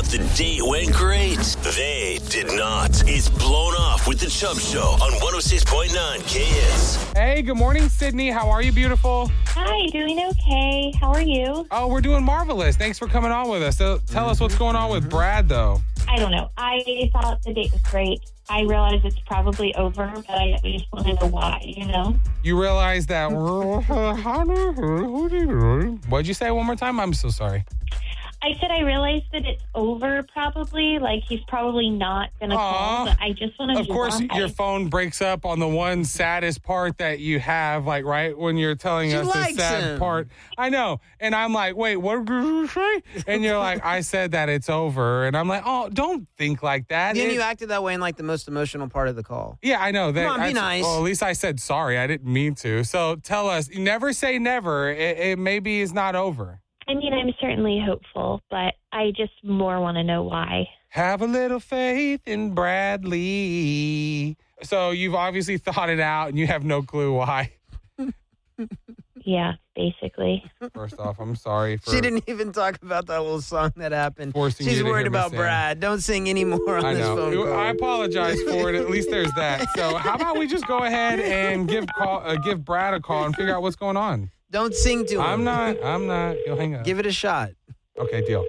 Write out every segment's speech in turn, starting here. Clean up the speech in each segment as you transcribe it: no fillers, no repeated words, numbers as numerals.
the date went great. They did not. It's Blown Off with the Chubb Show on 106.9 KS. Hey, good morning, Sydney. How are you, beautiful? Hi, doing okay. How are you? Oh, we're doing marvelous. Thanks for coming on with us. So tell us what's going on with Brad, though. I don't know. I thought the date was great. I realize it's probably over, but I just want to know why, you know? You realize that... What'd you say one more time? I'm so sorry. I said I realize that it's over probably. Like, he's probably not going to call, but I just want to Of course, your phone breaks up on the one saddest part that you have, like, right when you're telling us the sad part. I know. And I'm like, wait, what did you say? And you're like, I said that it's over. And I'm like, oh, don't think like that. Then you acted that way in, like, the most emotional part of the call. Yeah, I know. Come on, be nice. Well, at least I said sorry. I didn't mean to. So tell us, never say never. It maybe is not over. I mean, I'm certainly hopeful, but I just more want to know why. Have a little faith in Bradley. So you've obviously thought it out and you have no clue why. Yeah, basically. First off, I'm sorry. She didn't even talk about that little song that happened. you She's to worried hear me about sing. Brad. Don't sing anymore on this phone call. I apologize for it. At least there's that. So how about we just go ahead and give Brad a call and figure out what's going on? Don't sing to him. I'm not. You'll hang up. Give it a shot. Okay, deal.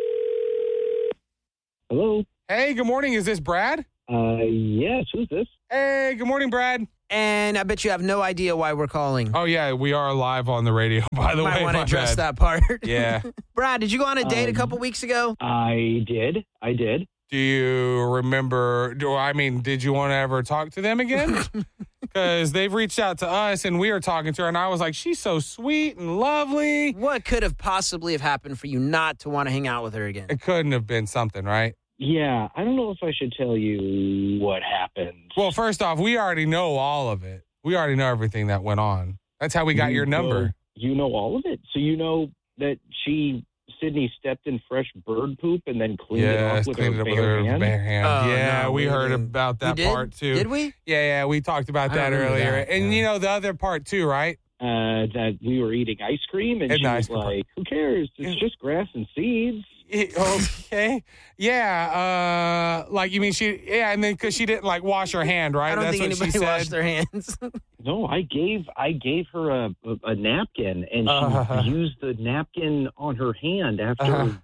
Hello. Hey, good morning. Is this Brad? Yes. Who's this? Hey, good morning, Brad. And I bet you have no idea why we're calling. Oh, yeah, we are live on the radio, by the way. Might want to my address bad. that part. Yeah. Brad, did you go on a date a couple weeks ago? I did. Do you remember, did you want to ever talk to them again? Because they've reached out to us and we were talking to her and I was like, she's so sweet and lovely. What could have possibly have happened for you not to want to hang out with her again? It couldn't have been something, right? Yeah. I don't know if I should tell you what happened. Well, first off, we already know all of it. We already know everything that went on. That's how we got your number. You know all of it? So you know that Sydney stepped in fresh bird poop and then cleaned it off with her bare hand? Oh, no, we heard about that part too. Did we? Yeah, we talked about that earlier. That. And you know the other part too, right? That we were eating ice cream and she was like, who cares? It's just grass and seeds. Okay. Yeah. You mean and then because she didn't wash her hand, right? I don't think anybody washed their hands. No, I gave her a napkin, and she used the napkin on her hand after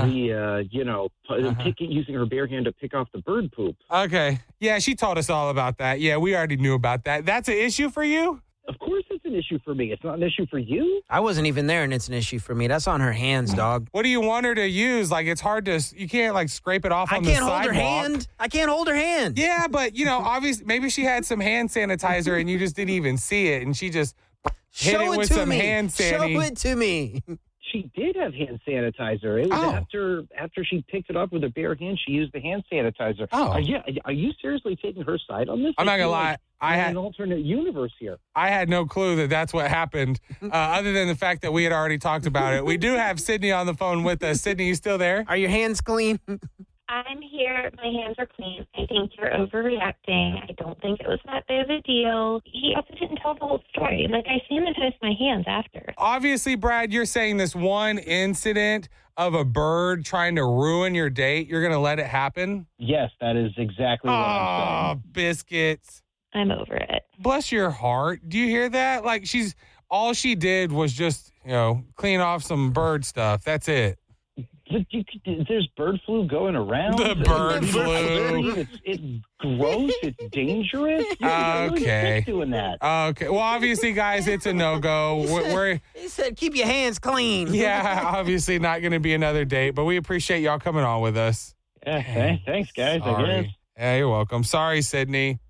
using her bare hand to pick off the bird poop. Okay. Yeah, she told us all about that. Yeah, we already knew about that. That's an issue for you? Of course it's an issue for me. It's not an issue for you. I wasn't even there, and it's an issue for me. That's on her hands, dog. What do you want her to use? It's hard to, you can't scrape it off on the sidewalk. I can't hold her hand. Yeah, but, obviously, maybe she had some hand sanitizer and you just didn't even see it, and she just hit it with some hand sanitizer. Show it to me. She did have hand sanitizer. It was after she picked it up with her bare hand, she used the hand sanitizer. Oh. Are you seriously taking her side on this? I'm not going to lie. I had an alternate universe here. I had no clue that that's what happened, other than the fact that we had already talked about it. We do have Sydney on the phone with us. Sydney, you still there? Are your hands clean? I'm here. My hands are clean. I think you're overreacting. I don't think it was that big of a deal. He also didn't tell the whole story. I sanitized my hands after. Obviously, Brad, you're saying this one incident of a bird trying to ruin your date, you're going to let it happen? Yes, that is exactly what I'm saying. Oh, biscuits. I'm over it. Bless your heart. Do you hear that? All she did was just, clean off some bird stuff. That's it. There's bird flu going around. The bird flu. It's gross. It's dangerous. Okay. Doing that. Okay. Well, obviously, guys, it's a no-go. He said, keep your hands clean. Yeah, obviously not going to be another date, but we appreciate y'all coming on with us. Yeah, thanks, guys. Sorry. I guess. Yeah, you're welcome. Sorry, Sydney.